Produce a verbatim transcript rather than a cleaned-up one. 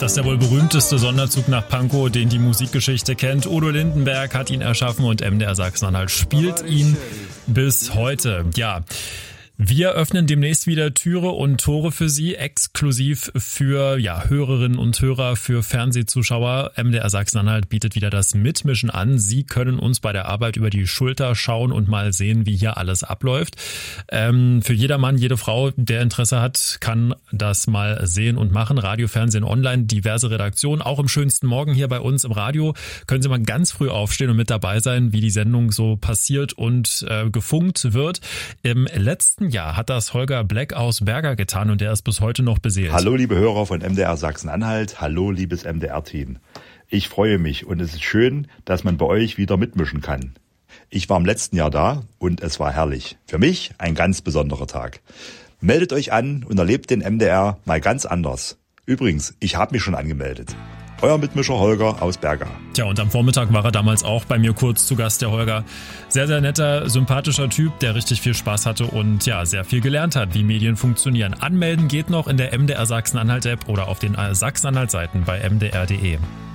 Das ist der wohl berühmteste Sonderzug nach Pankow, den die Musikgeschichte kennt. Udo Lindenberg hat ihn erschaffen und M D R Sachsen-Anhalt spielt ihn bis heute. Ja. Wir öffnen demnächst wieder Türe und Tore für Sie, exklusiv für ja, Hörerinnen und Hörer, für Fernsehzuschauer. M D R Sachsen-Anhalt bietet wieder das Mitmischen an. Sie können uns bei der Arbeit über die Schulter schauen und mal sehen, wie hier alles abläuft. Ähm, für jedermann, jede Frau, der Interesse hat, kann das mal sehen und machen. Radio, Fernsehen, Online, diverse Redaktionen. Auch im schönsten Morgen hier bei uns im Radio können Sie mal ganz früh aufstehen und mit dabei sein, wie die Sendung so passiert und äh, gefunkt wird. Im letzten Jahr hat das Holger Black aus Berger getan und der ist bis heute noch beseelt. Hallo liebe Hörer von M D R Sachsen-Anhalt, hallo liebes M D R-Team. Ich freue mich und es ist schön, dass man bei euch wieder mitmischen kann. Ich war im letzten Jahr da und es war herrlich. Für mich ein ganz besonderer Tag. Meldet euch an und erlebt den M D R mal ganz anders. Übrigens, ich habe mich schon angemeldet. Euer Mitmischer Holger aus Berger. Tja, und am Vormittag war er damals auch bei mir kurz zu Gast, der Holger. Sehr, sehr netter, sympathischer Typ, der richtig viel Spaß hatte und ja, sehr viel gelernt hat, wie Medien funktionieren. Anmelden geht noch in der M D R Sachsen-Anhalt-App oder auf den Sachsen-Anhalt-Seiten bei m d r punkt d e.